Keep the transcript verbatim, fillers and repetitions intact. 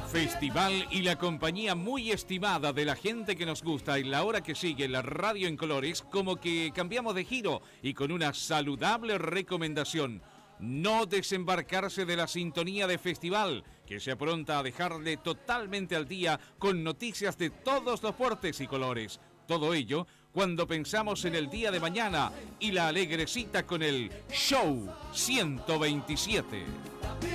Festival y la compañía muy estimada de la gente que nos gusta en la hora que sigue la radio en colores, como que cambiamos de giro y con una saludable recomendación: no desembarcarse de la sintonía de Festival, que se apronta a dejarle totalmente al día con noticias de todos los portes y colores. Todo ello cuando pensamos en el día de mañana y la alegre cita con el Show ciento veintisiete.